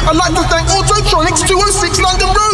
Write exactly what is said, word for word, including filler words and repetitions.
I'd like to thank Autotronics two oh six London Road.